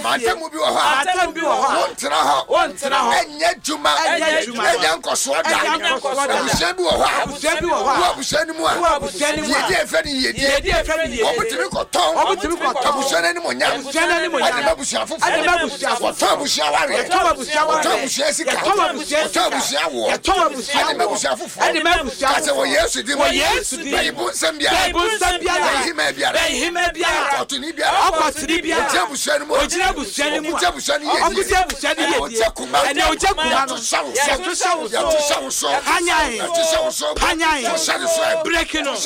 Matamu bi wo ha. Wontra ho. Enya juma. Enya nkoswada. Abusia bi wo ha. Abusia ni mu a. Yedi efe ni yedi. Obutimi koton. Abusia ni mo nya. Adema busia fufu. Abusia ware. Abusia sika. Abusia wo. Adema busia fufu. Kase wo Yesu di mo. Bible sambia. Hime biara. Otuni biara. Ojabusia ni mo. Ojabusia ni kuma. Breaking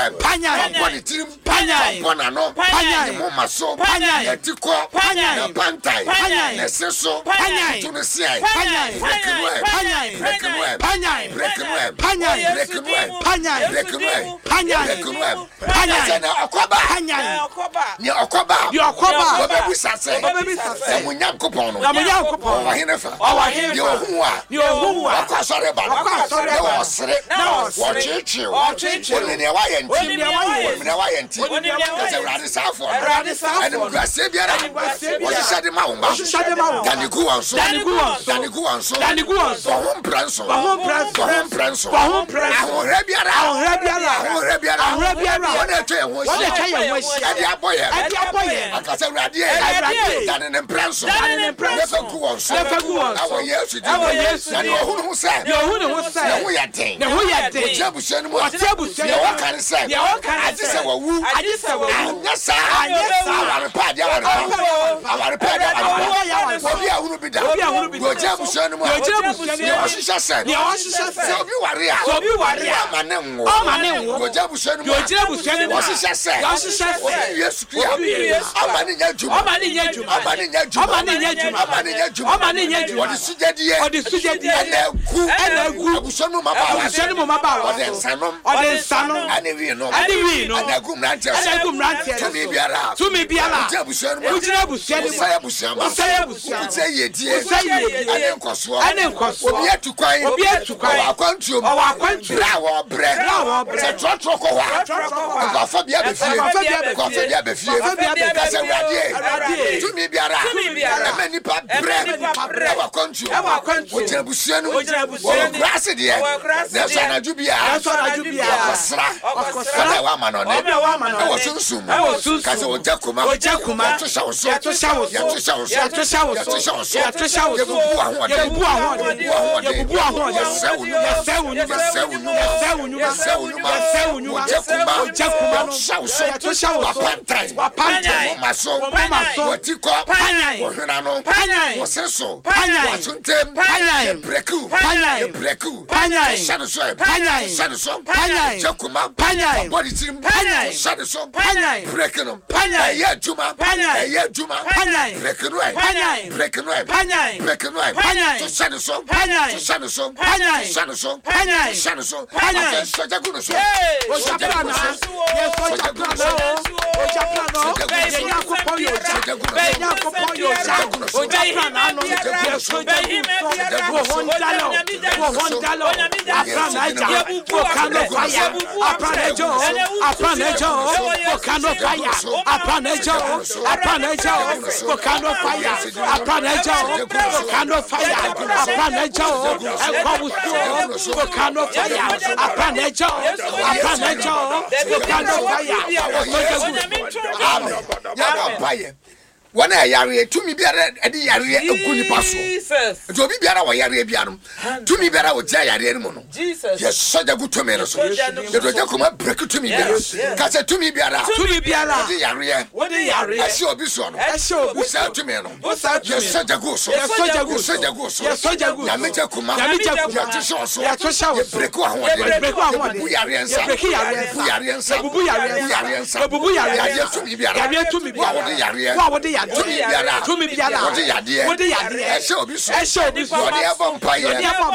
When I yare to me biara edi yare eguni paso. To bi biara wa yare biarum. To me biara o ja yare mo no. Jesus. Yes, soja go to me no so. You do ja come break to me biara. Ka say to me biara. To me biara. Edi yare. What dey yare? I see obi so no. I see obi say to me no. Yes, soja go so. Yes, soja go so. Yes, soja go. Ya meja kuma. Ya to so so. Ya to so. Break wa ho. Break wa ho. Bu yare ensa. Break yare. Bu yare ensa. Bu yare ensa. Bu yare. Ya to me biara. Ya to me biara. Wa wo dey yare. Wa wo dey yare. To me biara. What the yare? Show me so. What the vampire?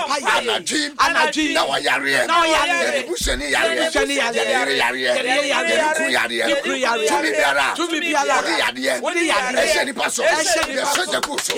Anaji. Now I yare. Bushani yare. To me biara. What the yare? Shani paso. Soja kuso.